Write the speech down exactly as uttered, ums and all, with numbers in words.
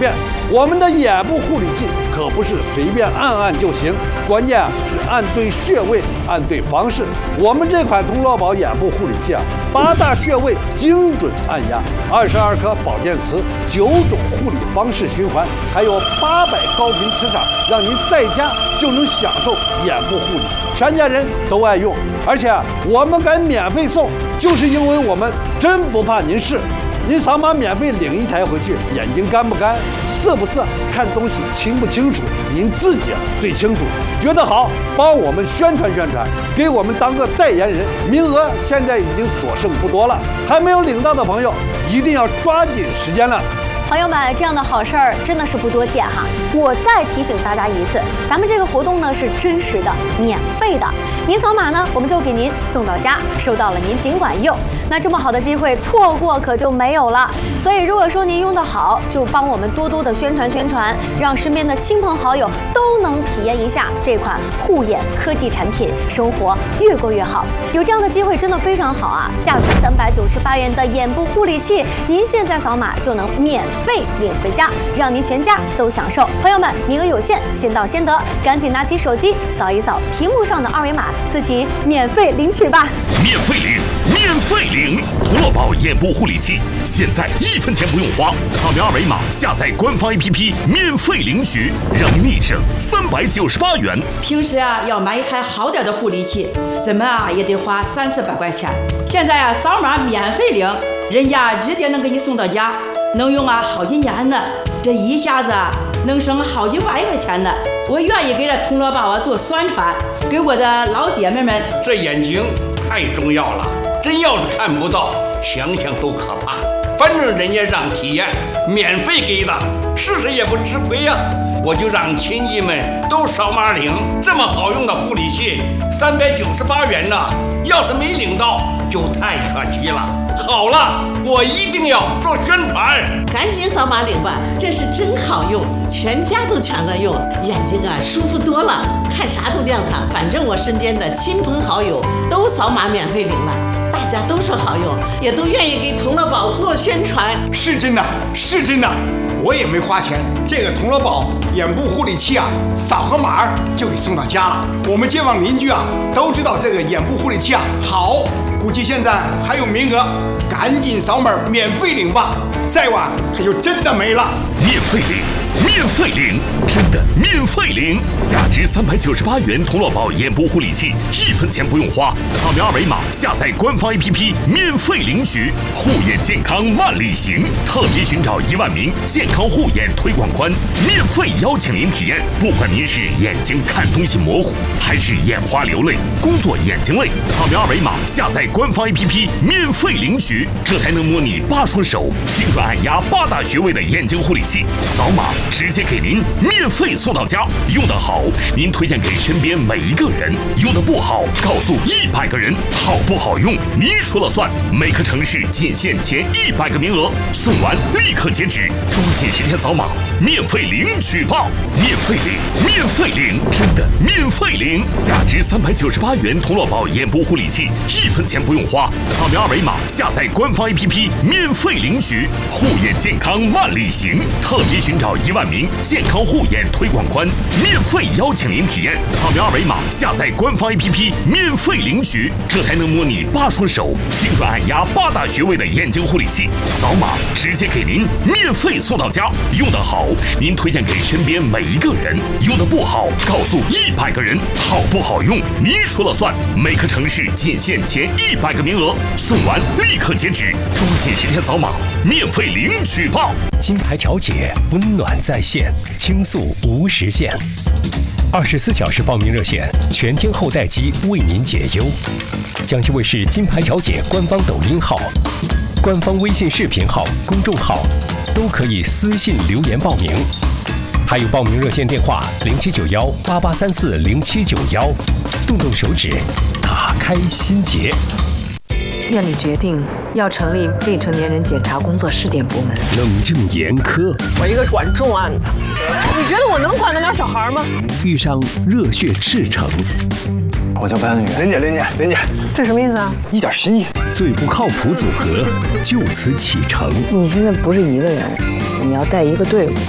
便。我们的眼部护理器可不是随便按按就行，关键啊是按对穴位，按对方式。我们这款童乐宝眼部护理器啊，八大穴位精准按压，二十二颗保健词，九种护理方式循环，还有八百高频磁场，让您在家就能享受眼部护理，全家人都爱用。而且啊，我们敢免费送，就是因为我们真不怕您试。您扫码免费领一台回去，眼睛干不干？涩不涩，看东西清不清楚，您自己啊最清楚。觉得好，帮我们宣传宣传，给我们当个代言人。名额现在已经所剩不多了，还没有领到的朋友一定要抓紧时间了。 朋友们，这样的好事儿真的是不多见哈！我再提醒大家一次，咱们这个活动呢是真实的、免费的，您扫码呢，我们就给您送到家，收到了您尽管用。那这么好的机会，错过可就没有了。所以如果说您用得好，就帮我们多多的宣传宣传，让身边的亲朋好友都能体验一下这款护眼科技产品，生活越过越好。有这样的机会真的非常好啊！价值三百九十八元的眼部护理器，您现在扫码就能免费领回家，让您全家都享受。朋友们，名额有限，先到先得，赶紧拿起手机扫一扫屏幕上的二维码，自己免费领取吧！ 免费领，免费领！童乐宝眼部护理器，现在一分钱不用花，扫描二维码下载官方 A P P， 免费领取，让您一省三百九十八元。 平时啊，要买一台好点的护理器，怎么啊也得花三四百块钱。现在啊，扫码免费领，人家直接能给你送到家。能用啊好几年呢，这一下子啊能省好几万块钱呢。我愿意给这童乐宝啊做宣传，给我的老姐妹们。 这眼睛太重要了，真要是看不到，想想都可怕。反正人家让体验，免费给的，试试也不吃亏呀、啊。我就让亲戚们都扫码领，这么好用的护理器，三百九十八元呢，要是没领到，就太可惜了。好了，我一定要做宣传， 赶紧扫码领吧，这是真好用，全家都抢着用，眼睛啊舒服多了，看啥都亮堂。反正我身边的亲朋好友都扫码免费领了，大家都说好用，也都愿意给童乐宝做宣传。 是真的，是真的，我也没花钱，这个童乐宝眼部护理器啊，扫个码就给送到家了。我们街坊邻居啊都知道这个眼部护理器啊好，估计现在还有名额，赶紧扫码免费领吧，再晚可就真的没了。 免费领，免费领，真的免费领！价值三百九十八元童乐宝眼部护理器，一分钱不用花，扫描二维码下载官方 A P P， 免费领取。护眼健康万里行，特别寻找一万名健康护眼推广官，免费邀请您体验。不管您是眼睛看东西模糊，还是眼花流泪、工作眼睛累，扫描二维码下载官方 A P P， 免费领取。这台能模拟八双手，精准按压八大穴位的眼睛护理器，扫码直接给您免费送到家。用得好，您推荐给身边每一个人；用得不好，告诉一百个人。好不好用，您说了算。每个城市仅限前一百个名额，送完立刻截止，抓紧时间扫码，免费领取吧！免费领，免费领，真的免费领！价值三百九十八元童乐宝眼部护理器，一分钱不用花，扫描二维码下载官方 A P P， 免费领取。护眼健康万里行，特别寻找一万名健康护眼推广官，免费邀请您体验。扫描二维码下载官方 A P P， 免费领取。这台能模拟八双手，精准按压八大穴位的眼睛护理器，扫码直接给您免费送到家。用得好，您推荐给身边每一个人；用得不好，告诉一百个人。好不好用，您说了算。每个城市仅限前一百个名额，送完立刻截止，抓紧时间扫码，免费领取吧！ 金牌调解，温暖在线，倾诉无时限。二十四小时报名热线，全天候待机为您解忧。江西卫视金牌调解官方抖音号、官方微信视频号、公众号都可以私信留言报名。还有报名热线电话零七九幺八八三四零七九幺，动动手指，打开心结。 院里决定要成立未成年人检查工作试点部门。 冷静严苛， 我一个管重案的，你觉得我能管得了小孩吗？ 遇上热血赤诚， 我叫班宇，林姐，林姐，林姐， 这什么意思啊？ 一点心意。 最不靠谱组合就此启程。 你现在不是一个人，你要带一个队伍。